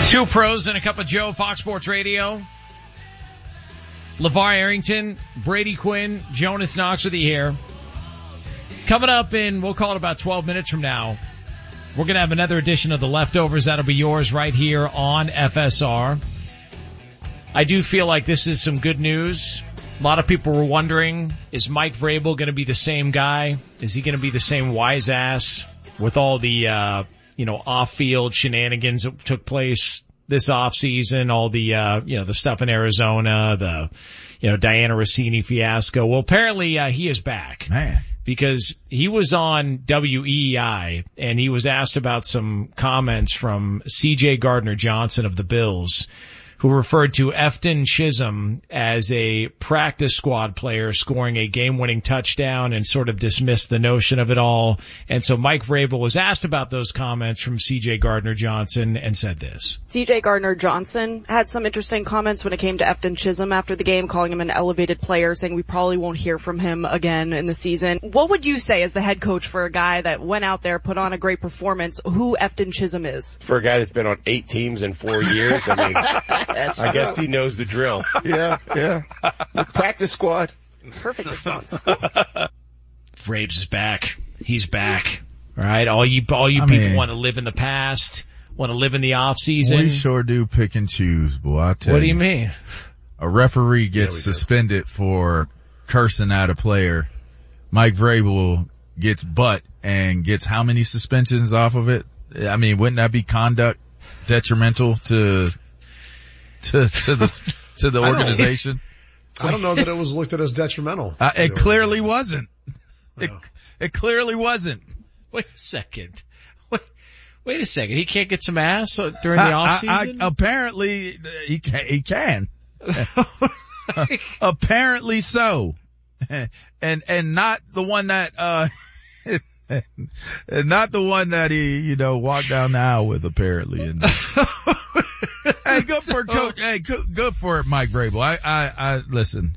Two pros and a cup of Joe, Fox Sports Radio. LeVar Arrington, Brady Quinn, Jonas Knox with you here. Coming up in, we'll call it about 12 minutes from now, we're going to have another edition of The Leftovers. That'll be yours right here on FSR. I do feel like this is some good news. A lot of people were wondering, is Mike Vrabel going to be the same guy? Is he going to be the same wise ass with all the, off-field shenanigans that took place this offseason, all the, the stuff in Arizona, the, Diana Rossini fiasco? Well, apparently, he is back. Man. Because he was on WEEI and he was asked about some comments from C.J. Gardner-Johnson of the Bills, who referred to Efton Chisholm as a practice squad player scoring a game-winning touchdown and sort of dismissed the notion of it all. And so Mike Vrabel was asked about those comments from C.J. Gardner-Johnson and said this. C.J. Gardner-Johnson had some interesting comments when it came to Efton Chisholm after the game, calling him an elevated player, saying we probably won't hear from him again in the season. What would you say as the head coach for a guy that went out there, put on a great performance, who Efton Chisholm is? For a guy that's been on 8 teams in 4 years, I mean, I guess he knows the drill. Yeah. Practice squad. Perfect response. Vrabes is back. He's back. All right. All you people want to live in the past, want to live in the off season. We sure do pick and choose, boy. I tell you. What do you mean? A referee gets suspended for cursing at a player. Mike Vrabel gets butt and gets how many suspensions off of it? I mean, wouldn't that be conduct detrimental to the organization? I don't know that it was looked at as detrimental. It clearly wasn't. It clearly wasn't. Wait a second. Wait a second. He can't get some ass during the off season? Apparently he can. Apparently so. And not the one that not the one that he, walked down the aisle with, apparently. And, hey, good for coach. Hey, good for Mike Vrabel. I listen.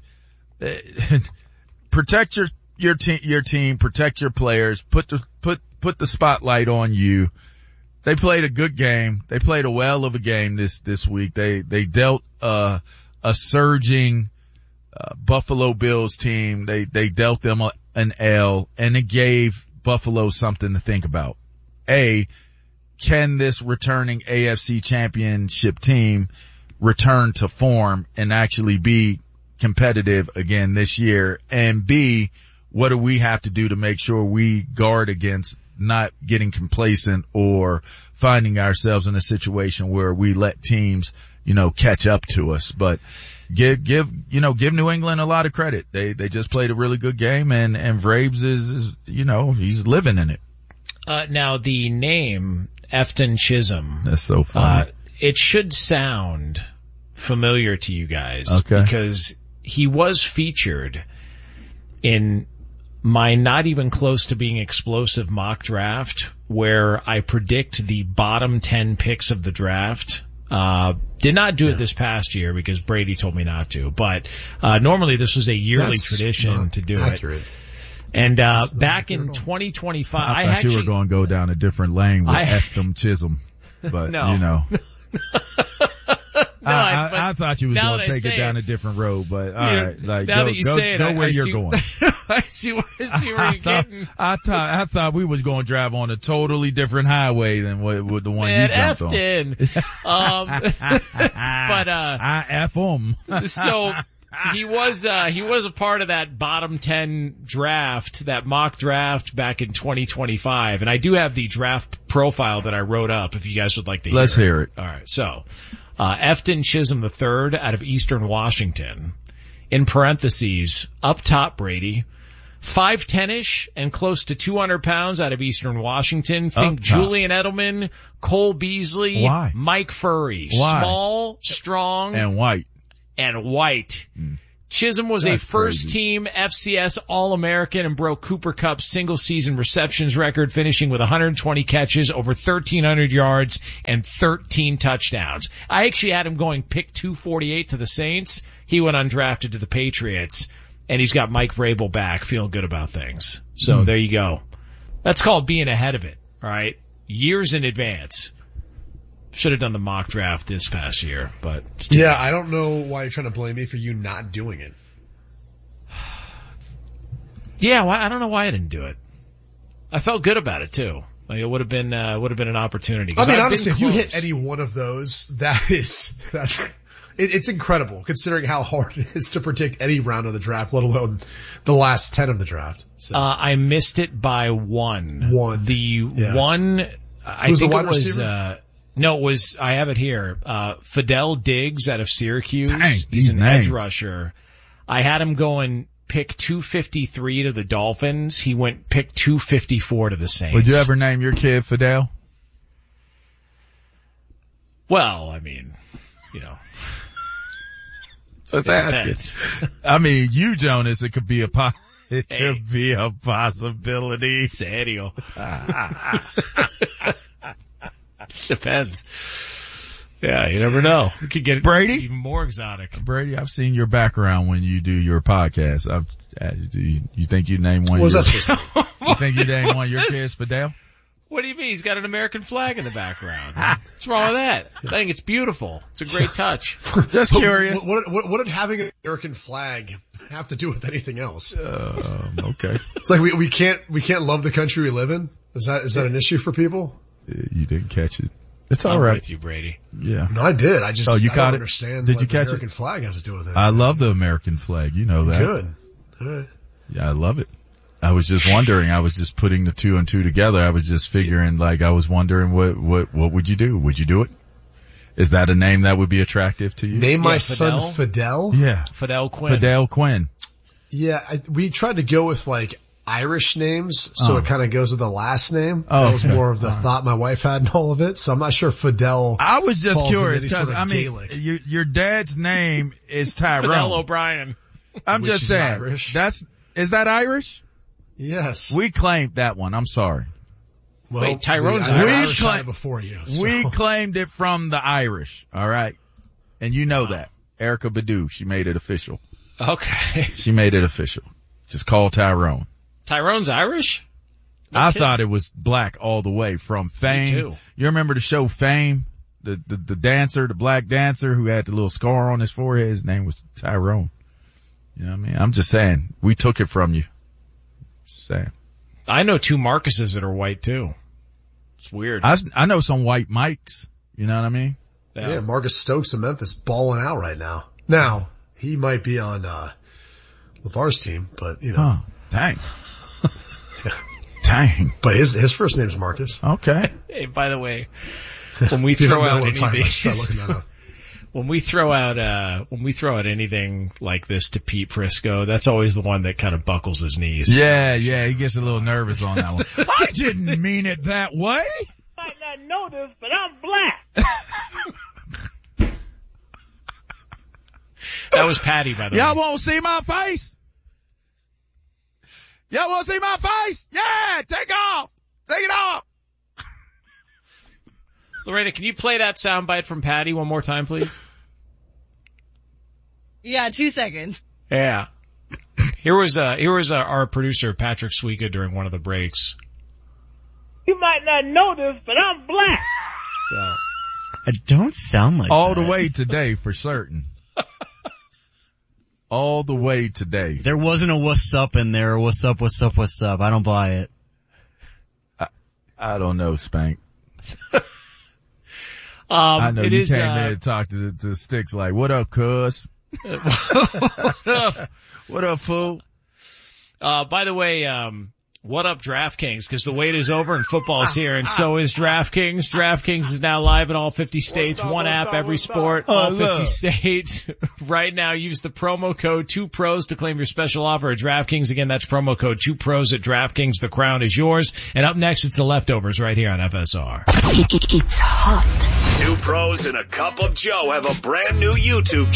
Protect your team, protect your players, put the spotlight on you. They played a good game. They played a well of a game this week. They dealt, a surging, Buffalo Bills team. They dealt them an L, and it gave Buffalo something to think about. Can this returning AFC championship team return to form and actually be competitive again this year? And B, what do we have to do to make sure we guard against not getting complacent or finding ourselves in a situation where we let teams, catch up to us? But give New England a lot of credit. They just played a really good game, and Vrabes is he's living in it. Now the name Efton Chisholm. That's so funny. It should sound familiar to you guys. Okay. Because he was featured in my not even close to being explosive mock draft, where I predict the bottom 10 picks of the draft. Did not do it this past year because Brady told me not to, but normally this was a yearly tradition to do it. And back in 2025, I thought you were going to go down a different lane with Efton Chisholm, but no. I thought you was going to take it down a different road, but all right, go where you're going. I see where you're getting. I thought we was going to drive on a totally different highway than what the one you jumped on. But I F them. So he was a part of that bottom 10 draft, that mock draft back in 2025, and I do have the draft profile that I wrote up if you guys would like to hear Let's hear it. All right, so Efton Chisholm III out of Eastern Washington. In parentheses, up top Brady, 5'10"ish and close to 200 pounds out of Eastern Washington. Think Julian Edelman, Cole Beasley, Why? Mike Furry. Why? Small, strong, and white. Chisholm was a first-team FCS All-American and broke Cooper Kupp's single-season receptions record, finishing with 120 catches, over 1,300 yards, and 13 touchdowns. I actually had him going pick 248 to the Saints. He went undrafted to the Patriots, and he's got Mike Vrabel back, feeling good about things. So there you go. That's called being ahead of it, all right? Years in advance. Should have done the mock draft this past year, but yeah, I don't know why you're trying to blame me for you not doing it. Yeah, I don't know why I didn't do it. I felt good about it too. Like it would have been an opportunity. I mean, honestly, if you hit any one of those, it's incredible considering how hard it is to predict any round of the draft, let alone the last 10 of the draft. So. I missed it by one. One. I Who's think the wide it was, receiver? No, it was, I have it here, Fidel Diggs out of Syracuse. Dang, he's an names. edge rusher. I had him going pick 253 to the Dolphins. He went pick 254 to the Saints. Would you ever name your kid Fidel? Well, I mean, you know. Let's ask it. I mean, you, Jonas, it could be a possibility. Serio. Depends. Yeah, you never know. We could get Brady? Even more exotic. Brady, I've seen your background when you do your podcast. You think you name one? What was that supposed to be? You think you name one of your kids Fidel? What do you mean? He's got an American flag in the background. What's wrong with that? I think it's beautiful. It's a great touch. Just curious. What did having an American flag have to do with anything else? Okay. It's like we can't love the country we live in. Is that an issue for people? You didn't catch it. It's all I'm right. with you, Brady. Yeah. No, I did. I just you I caught don't it? understand Did what you the catch American it? flag has to do with it. I love the American flag. You know that. Good. All right. Yeah, I love it. I was just wondering. I was just putting the two and two together. I was just figuring, I was wondering what would you do? Would you do it? Is that a name that would be attractive to you? Name my Fidel? son Fidel? Yeah. Fidel Quinn. Fidel Quinn. Yeah, we tried to go with Irish names, so it kind of goes with the last name. Oh, that was okay. more of the thought my wife had in all of it, so I'm not sure Fidel. I was just falls into curious any because, sort of Gaelic. your dad's name is Tyrone. Fidel O'Brien. I'm Which just is saying. Irish. Is that Irish? Yes. We claimed that one. I'm sorry. Well, Wait, Tyrone's the Irish. Irish had it before you. So. We claimed it from the Irish. All right. And you know that. Erica Badu, she made it official. Okay. She made it official. Just call Tyrone. Tyrone's Irish? I thought it was black all the way from Fame. Me too. You remember the show Fame? The dancer, the black dancer who had the little scar on his forehead. His name was Tyrone. You know what I mean? I'm just saying, we took it from you. Just saying. I know two Marcuses that are white too. It's weird. I know some white Mikes. You know what I mean? Yeah, Marcus Stokes of Memphis balling out right now. Now, he might be on, LeVar's team, but you know. Oh, dang. Dang. But his first name's Marcus. Okay. Hey, by the way, when we throw out any of these, when we throw out anything like this to Pete Prisco, that's always the one that kind of buckles his knees. Yeah, he gets a little nervous on that one. I didn't mean it that way. Might not know this, but I'm black. That was Patty, by the Y'all way. won't see my face? Y'all won't see my face? Yeah, take it off. Lorena, can you play that soundbite from Patty one more time, please? Yeah, 2 seconds. Yeah. Here was our producer, Patrick Suika, during one of the breaks. You might not know this, but I'm black. So. I don't sound like All that. the way today for certain. All the way today. There wasn't a what's up in there. What's up? I don't buy it. I don't know, Spank. I know it you is, came in and talked to Sticks like, what up, cuz? What up, fool? By the way, what up DraftKings? Because the wait is over and football is here, and so is DraftKings. DraftKings is now live in all 50 states. One app, every sport, all 50 states. Right now, use the promo code 2pros to claim your special offer at DraftKings. Again, that's promo code 2pros at DraftKings. The crown is yours. And up next, it's the leftovers right here on FSR. It's hot. 2 Pros and a Cup of Joe have a brand new YouTube